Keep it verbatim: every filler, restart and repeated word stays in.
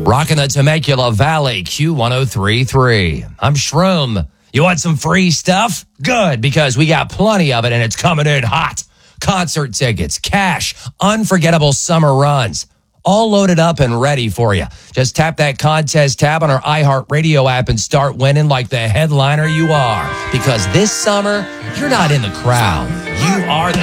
Rocking the Temecula Valley, Q ten thirty-three. I'm Shroom. You want some free stuff? Good, because we got plenty of it and it's coming in hot. Concert tickets, cash, unforgettable summer runs, all loaded up and ready for you. Just tap that contest tab on our iHeartRadio app and start winning like the headliner you are. Because this summer, you're not in the crowd. You are the